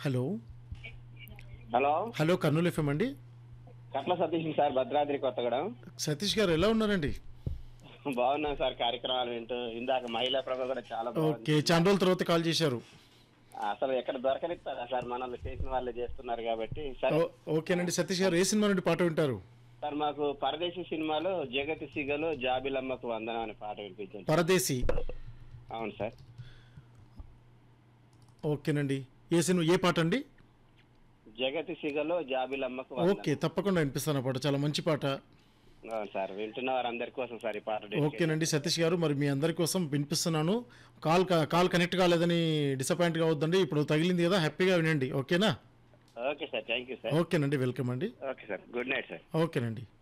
Hello hello hello Kurnool FM అండి. కట్ల Satish sir, Bhadradri Kothagudem. Satish గారు ఎలా ఉన్నారండి? బాగున్నాం సార్, కార్యక్రమాలు వింటూ. ఇందాక మహిళా ప్రభ కూడా చాలా ఓకే, బాగుంది. చాలా రోజుల తర్వాత కాల్ చేశారు. అసలు ఎక్కడ దొరకనిస్తారా సార్, మనల్ని చేసిన వాళ్ళే చేస్తున్నారు కాబట్టి. సరే ఓకేనండి. సతీష్ గారు ఏ సినిమా నుండి పాట వింటారు? సార్, మాకు పరదేశీ సినిమాలో జగతి సిగలు జాబిలమ్మకు వందనం అనే పాట వినిపించండి. పరదేశీ. అవును సార్. ఓకేనండి. ఏ పాట అండి? జగతి సిగలో జాబిలమ్మకు ఓకే, వందనం. తప్పకుండా వినిపిస్తాను ఆ పాట. చాలా మంచి పాట. అవును సార్, వింటున్న వారందరి కోసం సార్ ఈ పాట. ఓకేనండి సతీష్ గారు, మరి మీ అందరి కోసం వినిపిస్తున్నాను. కాల్ కనెక్ట్ కాలేదని డిసప్పాయింట్ కావద్దండి. ఇప్పుడు తగిలింది కదా, హ్యాపీగా వినండి. ఓకేనా? Okay sir, thank you sir. ఓకేనండి, వెల్కమ్ అండి. Okay sir, good night sir. ఓకేనండి.